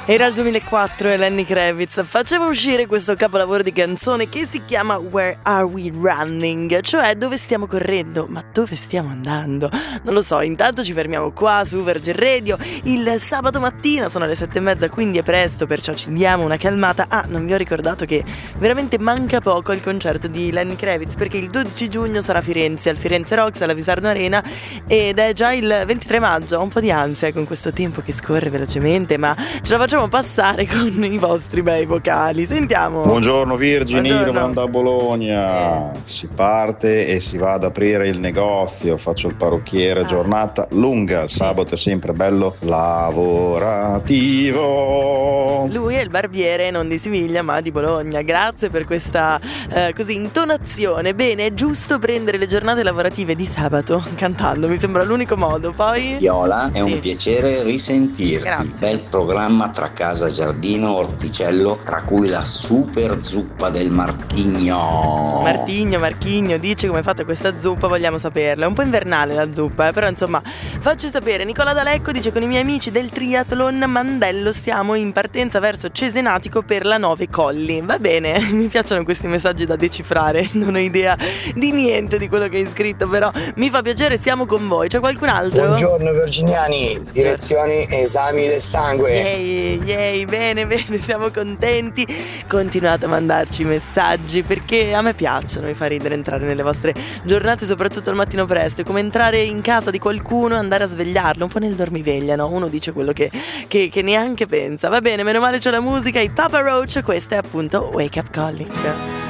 Era il 2004 e Lenny Kravitz faceva uscire questo capolavoro di canzone che si chiama Where Are We Running? Cioè dove stiamo correndo? Ma dove stiamo andando? Non lo so, intanto ci fermiamo qua su Virgin Radio il sabato mattina, sono le 7:30, quindi è presto, perciò ci diamo una calmata. Ah, non vi ho ricordato che veramente manca poco al concerto di Lenny Kravitz, perché il 12 giugno sarà a Firenze, al Firenze Rocks, alla Visarno Arena, ed è già il 23 maggio. Ho un po' di ansia con questo tempo che scorre velocemente, ma ce la facciamo passare con i vostri bei vocali. Sentiamo. Buongiorno Virginia, Irman da Bologna. Si parte e si va ad aprire il negozio, faccio il parrucchiere, giornata lunga, il sabato è sempre bello lavorativo. Lui è il barbiere non di Siviglia ma di Bologna. Grazie per questa così intonazione. Bene, è giusto prendere le giornate lavorative di sabato cantando, mi sembra l'unico modo. Poi Viola, è un piacere risentirti. Grazie. Bel programma tra casa, giardino, orticello, tra cui la super zuppa del Marchigno. Marchigno dice come è fatta questa zuppa, vogliamo saperla. È un po' invernale la zuppa, però insomma faccio sapere. Nicola D'Alecco dice: con i miei amici del triathlon Mandello stiamo in partenza verso Cesenatico per la 9 Colli. Va bene, mi piacciono questi messaggi da decifrare, non ho idea di niente di quello che hai scritto, però mi fa piacere, siamo con voi. C'è qualcun altro? Buongiorno virginiani, direzioni esami del sangue. Yay, bene, siamo contenti. Continuate a mandarci messaggi perché a me piacciono, mi fa ridere entrare nelle vostre giornate, soprattutto al mattino presto. È come entrare in casa di qualcuno e andare a svegliarlo, un po' nel dormiveglia, no? Uno dice quello che neanche pensa. Va bene, meno male c'è la musica, i Papa Roach, questa è appunto Wake Up Calling.